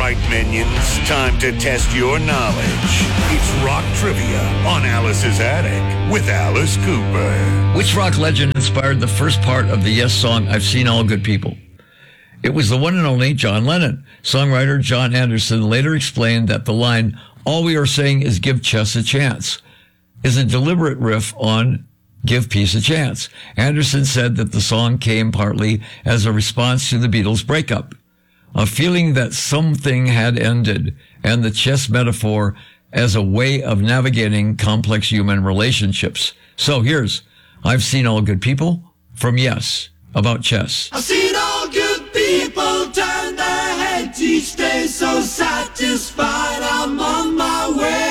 right, minions. Time to test your knowledge. It's Rock Trivia on Alice's Attic with Alice Cooper. Which rock legend inspired the first part of the Yes song, I've Seen All Good People? It was the one and only John Lennon. Songwriter John Anderson later explained that the line, "All we are saying is give chess a chance," is a deliberate riff on Give Peace a Chance. Anderson said that the song came partly as a response to the Beatles' breakup, a feeling that something had ended, and the chess metaphor as a way of navigating complex human relationships. So here's I've Seen All Good People from Yes about chess. I've seen all good people turn their heads each day so satisfied I'm on my way.